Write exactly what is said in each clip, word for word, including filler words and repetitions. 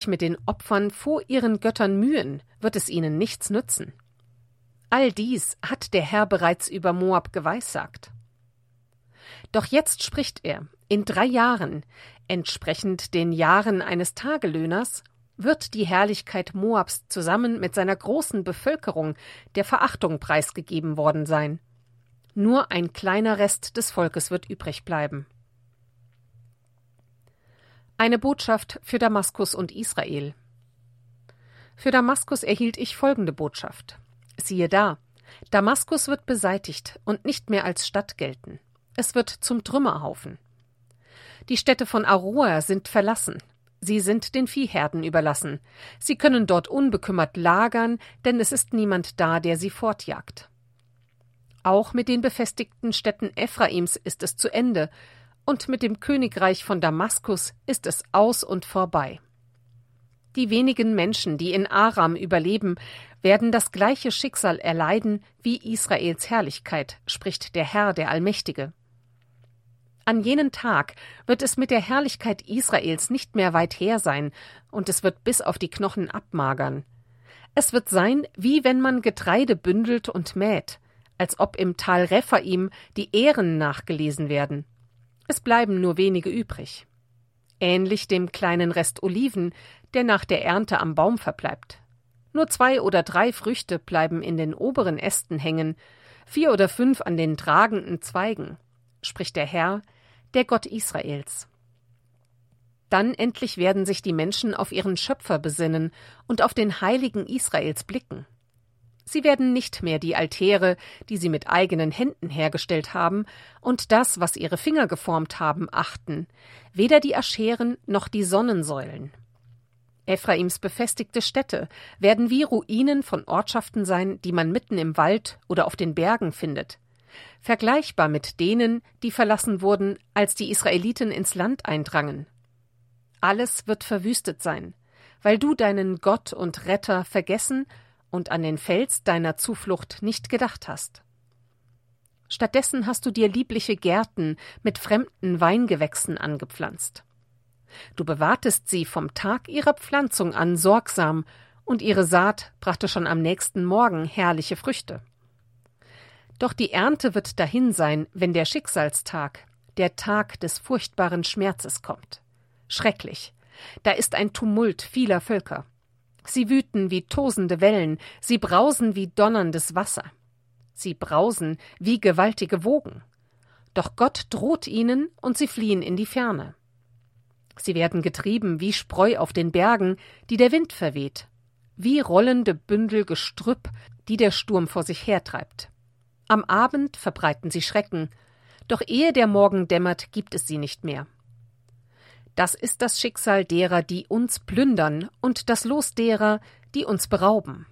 sich mit den Opfern vor ihren Göttern mühen, wird es ihnen nichts nützen. All dies hat der Herr bereits über Moab geweissagt. Doch jetzt spricht er, in drei Jahren, entsprechend den Jahren eines Tagelöhners, wird die Herrlichkeit Moabs zusammen mit seiner großen Bevölkerung der Verachtung preisgegeben worden sein. Nur ein kleiner Rest des Volkes wird übrig bleiben. Eine Botschaft für Damaskus und Israel. Für Damaskus erhielt ich folgende Botschaft. Siehe da, Damaskus wird beseitigt und nicht mehr als Stadt gelten. Es wird zum Trümmerhaufen. Die Städte von Aroer sind verlassen. Sie sind den Viehherden überlassen. Sie können dort unbekümmert lagern, denn es ist niemand da, der sie fortjagt. Auch mit den befestigten Städten Ephraims ist es zu Ende, und mit dem Königreich von Damaskus ist es aus und vorbei. Die wenigen Menschen, die in Aram überleben, werden das gleiche Schicksal erleiden wie Israels Herrlichkeit, spricht der Herr, der Allmächtige. An jenen Tag wird es mit der Herrlichkeit Israels nicht mehr weit her sein, und es wird bis auf die Knochen abmagern. Es wird sein, wie wenn man Getreide bündelt und mäht, als ob im Tal Rephaim die Ähren nachgelesen werden. Es bleiben nur wenige übrig. Ähnlich dem kleinen Rest Oliven, der nach der Ernte am Baum verbleibt. Nur zwei oder drei Früchte bleiben in den oberen Ästen hängen, vier oder fünf an den tragenden Zweigen, spricht der Herr, der Gott Israels. Dann endlich werden sich die Menschen auf ihren Schöpfer besinnen und auf den Heiligen Israels blicken. Sie werden nicht mehr die Altäre, die sie mit eigenen Händen hergestellt haben, und das, was ihre Finger geformt haben, achten, weder die Ascheren noch die Sonnensäulen. Ephraims befestigte Städte werden wie Ruinen von Ortschaften sein, die man mitten im Wald oder auf den Bergen findet, vergleichbar mit denen, die verlassen wurden, als die Israeliten ins Land eindrangen. Alles wird verwüstet sein, weil du deinen Gott und Retter vergessen und an den Fels deiner Zuflucht nicht gedacht hast. Stattdessen hast du dir liebliche Gärten mit fremden Weingewächsen angepflanzt. Du bewahrtest sie vom Tag ihrer Pflanzung an sorgsam, und ihre Saat brachte schon am nächsten Morgen herrliche Früchte. Doch die Ernte wird dahin sein, wenn der Schicksalstag, der Tag des furchtbaren Schmerzes kommt. Schrecklich, da ist ein Tumult vieler Völker. Sie wüten wie tosende Wellen, sie brausen wie donnerndes Wasser. Sie brausen wie gewaltige Wogen. Doch Gott droht ihnen, und sie fliehen in die Ferne. Sie werden getrieben wie Spreu auf den Bergen, die der Wind verweht, wie rollende Bündel Gestrüpp, die der Sturm vor sich hertreibt. Am Abend verbreiten sie Schrecken, doch ehe der Morgen dämmert, gibt es sie nicht mehr. Das ist das Schicksal derer, die uns plündern, und das Los derer, die uns berauben.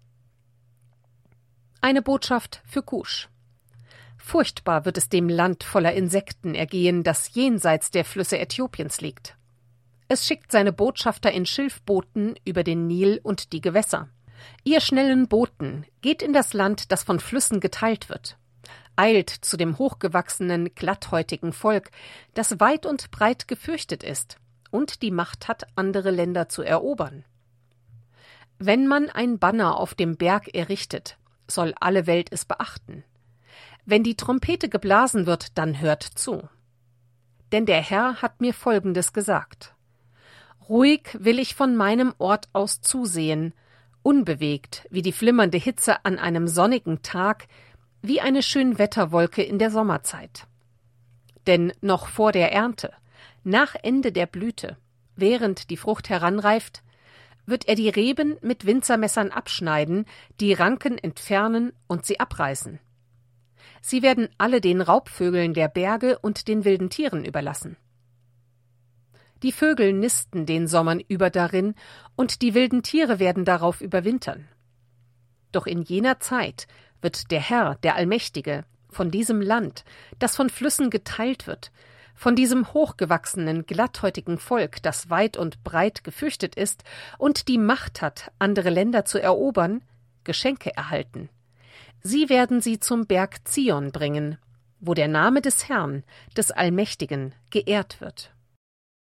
Eine Botschaft für Kusch. Furchtbar wird es dem Land voller Insekten ergehen, das jenseits der Flüsse Äthiopiens liegt. Es schickt seine Botschafter in Schilfbooten über den Nil und die Gewässer. Ihr schnellen Booten, geht in das Land, das von Flüssen geteilt wird. Eilt zu dem hochgewachsenen, glatthäutigen Volk, das weit und breit gefürchtet ist und die Macht hat, andere Länder zu erobern. Wenn man ein Banner auf dem Berg errichtet, soll alle Welt es beachten. Wenn die Trompete geblasen wird, dann hört zu. Denn der Herr hat mir Folgendes gesagt: Ruhig will ich von meinem Ort aus zusehen, unbewegt wie die flimmernde Hitze an einem sonnigen Tag, wie eine Schönwetterwolke in der Sommerzeit. Denn noch vor der Ernte, nach Ende der Blüte, während die Frucht heranreift, wird er die Reben mit Winzermessern abschneiden, die Ranken entfernen und sie abreißen. Sie werden alle den Raubvögeln der Berge und den wilden Tieren überlassen. Die Vögel nisten den Sommern über darin, und die wilden Tiere werden darauf überwintern. Doch in jener Zeit wird der Herr, der Allmächtige, von diesem Land, das von Flüssen geteilt wird, von diesem hochgewachsenen, glatthäutigen Volk, das weit und breit gefürchtet ist und die Macht hat, andere Länder zu erobern, Geschenke erhalten. Sie werden sie zum Berg Zion bringen, wo der Name des Herrn, des Allmächtigen, geehrt wird.